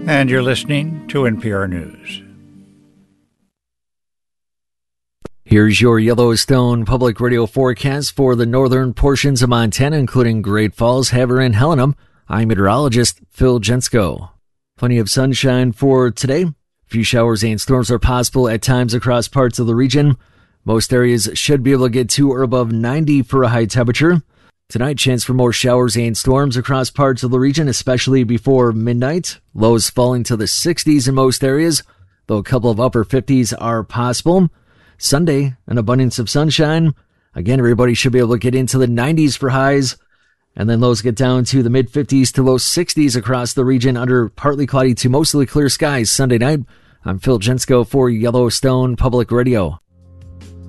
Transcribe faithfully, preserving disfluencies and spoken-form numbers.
And you're listening to N P R News. Here's your Yellowstone Public Radio forecast for the northern portions of Montana, including Great Falls, Havre, and Helena. I'm meteorologist Phil Jensko. Plenty of sunshine for today. A few showers and storms are possible at times across parts of the region. Most areas should be able to get to or above ninety for a high temperature. Tonight, chance for more showers and storms across parts of the region, especially before midnight. Lows falling to the sixties in most areas, though a couple of upper fifties are possible. Sunday, an abundance of sunshine. Again, everybody should be able to get into the nineties for highs, and then lows get down to the mid-fifties to low sixties across the region under partly cloudy to mostly clear skies Sunday night. I'm Phil Jensko for Yellowstone Public Radio.